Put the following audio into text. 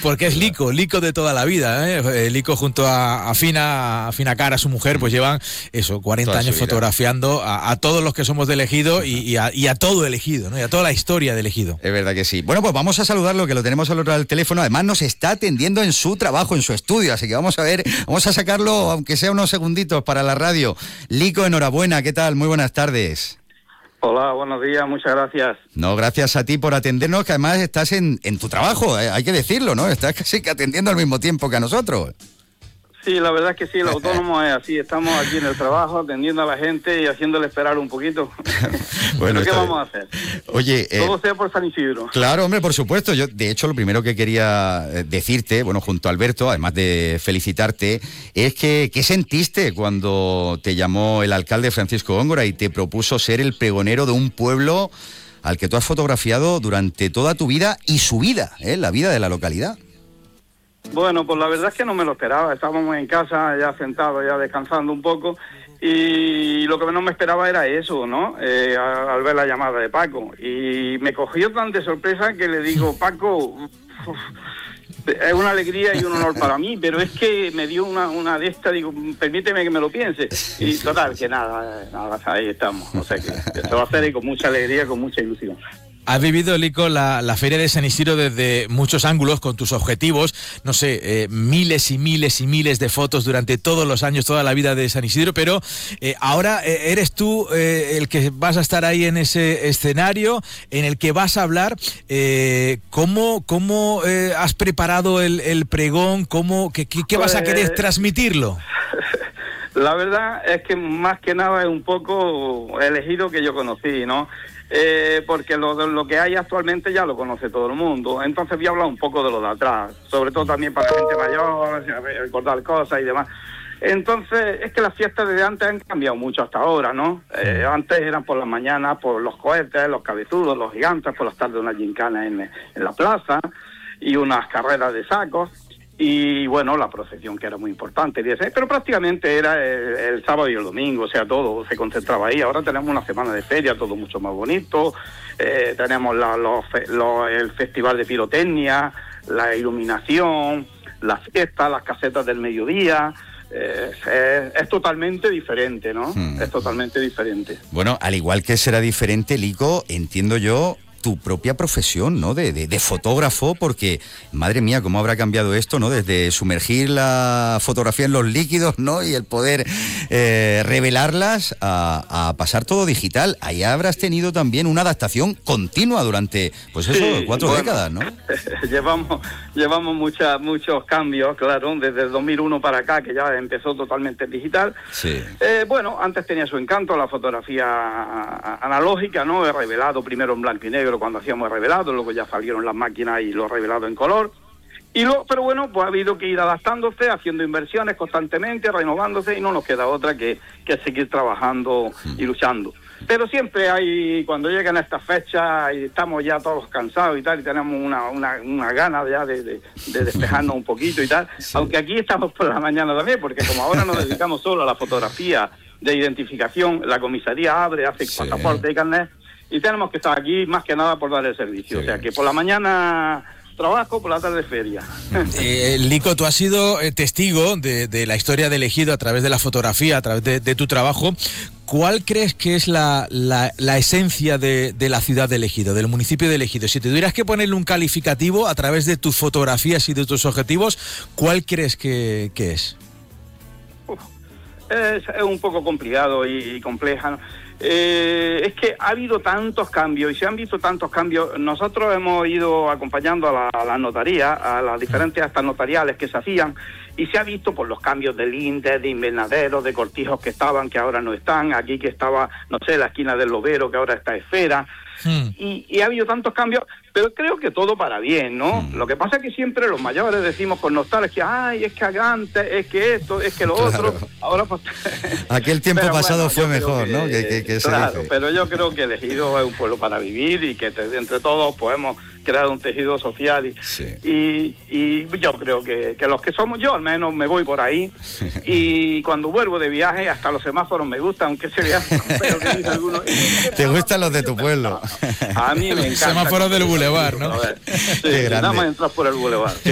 porque es Lico de toda la vida, ¿eh? Lico junto a Fina Cara, su mujer, pues llevan eso, 40 toda años fotografiando a todos los que somos de Ejido y a todo el Ejido, ¿no? Y a toda la historia del Ejido. Es verdad que sí. Bueno, pues vamos a saludarlo, que lo tenemos al otro lado del teléfono. Además nos está atendiendo en su trabajo, en su estudio, así que vamos a sacarlo, aunque sea unos segunditos para la radio. Lico, enhorabuena, ¿qué tal? Muy buenas tardes. Hola, buenos días, muchas gracias. No, gracias a ti por atendernos, que además estás en tu trabajo, hay que decirlo, ¿no? Estás casi que atendiendo al mismo tiempo que a nosotros. Sí, la verdad es que sí, el autónomo es así, estamos aquí en el trabajo atendiendo a la gente y haciéndole esperar un poquito. Bueno, ¿Pero qué vamos a hacer? Oye, todo sea por San Isidro. Claro, hombre, por supuesto. Yo, de hecho, lo primero que quería decirte, bueno, junto a Alberto, además de felicitarte, es que ¿qué sentiste cuando te llamó el alcalde Francisco Góngora y te propuso ser el pregonero de un pueblo al que tú has fotografiado durante toda tu vida y su vida, la vida de la localidad? Bueno, pues la verdad es que no me lo esperaba. Estábamos en casa ya sentados, ya descansando un poco, y lo que no me esperaba era eso, ¿no? Al ver la llamada de Paco. Y me cogió tan de sorpresa que le digo, Paco, es una alegría y un honor para mí, pero es que me dio una de estas, digo, permíteme que me lo piense. Y total, que nada, ahí estamos. O sea que se va a hacer con mucha alegría, con mucha ilusión. Has vivido, Lico, la Feria de San Isidro desde muchos ángulos, con tus objetivos, no sé, miles y miles y miles de fotos durante todos los años, toda la vida de San Isidro, pero ahora eres tú el que vas a estar ahí en ese escenario, en el que vas a hablar. ¿Cómo has preparado el pregón? ¿Qué vas a querer transmitirlo? La verdad es que más que nada es un poco el Ejido que yo conocí, ¿no? Porque lo que hay actualmente ya lo conoce todo el mundo. Entonces voy a hablar un poco de lo de atrás, sobre todo también para la gente mayor, recordar cosas y demás. Entonces es que las fiestas desde antes han cambiado mucho hasta ahora, ¿no? Antes eran por las mañanas por los cohetes, los cabezudos, los gigantes, por las tardes una gincana en la plaza y unas carreras de sacos. Y bueno, la procesión, que era muy importante, pero prácticamente era el sábado y el domingo, o sea, todo se concentraba ahí. Ahora tenemos una semana de feria, todo mucho más bonito, tenemos el festival de pirotecnia, la iluminación, las fiestas, las casetas del mediodía. Es totalmente diferente, ¿no? Es totalmente diferente. Bueno, al igual que será diferente, Lico, entiendo yo, tu propia profesión, ¿no? De fotógrafo, porque, madre mía, cómo habrá cambiado esto, ¿no? Desde sumergir la fotografía en los líquidos, ¿no? Y el poder revelarlas a pasar todo digital. Ahí habrás tenido también una adaptación continua durante, pues eso, sí, 4 décadas, ¿no? llevamos muchos cambios, claro, desde el 2001 para acá, que ya empezó totalmente digital. Sí. Bueno, antes tenía su encanto la fotografía analógica, ¿no? He revelado primero en blanco y negro cuando hacíamos revelado, luego ya salieron las máquinas y los revelados en color. Pero bueno, pues ha habido que ir adaptándose, haciendo inversiones constantemente, renovándose, y no nos queda otra que seguir trabajando y luchando. Pero siempre hay, cuando llegan estas fechas y estamos ya todos cansados y tal, y tenemos una gana ya de despejarnos un poquito y tal, sí. Aunque aquí estamos por la mañana también, porque como ahora nos dedicamos solo a la fotografía de identificación, la comisaría abre, hace pasaporte y carnet, y tenemos que estar aquí más que nada por dar el servicio. Sí. O sea que por la mañana trabajo, por la tarde feria. Lico, tú has sido testigo de la historia del Ejido a través de la fotografía, a través de tu trabajo. ¿Cuál crees que es la esencia de la ciudad del Ejido, del municipio del Ejido? Si te tuvieras que ponerle un calificativo a través de tus fotografías y de tus objetivos, ¿cuál crees que es? Es un poco complicado y compleja, ¿no? Es que ha habido tantos cambios y se han visto tantos cambios. Nosotros hemos ido acompañando a la notaría, a las diferentes actas notariales que se hacían, y se ha visto por los cambios de lindes, de invernaderos, de cortijos que estaban, que ahora no están, aquí que estaba, no sé, la esquina del Lobero, que ahora está Esfera. Y ha habido tantos cambios, pero creo que todo para bien, ¿no? Lo que pasa es que siempre los mayores decimos con nostalgia, ay, es que antes, es que esto, es que lo otro. Ahora pues, aquel tiempo pasado bueno, fue mejor, ¿no? Claro, pero yo creo que el Ejido es un pueblo para vivir y que entre todos podemos crear un tejido social y yo creo que los que somos, yo al menos me voy por ahí y cuando vuelvo de viaje hasta los semáforos me gustan, aunque se vean feos que dice alguno. ¿Te gustan los de tu pueblo? A mí me encanta. Semáforos del Boulevard, ¿no? Sí, nada más entrar por el Boulevard.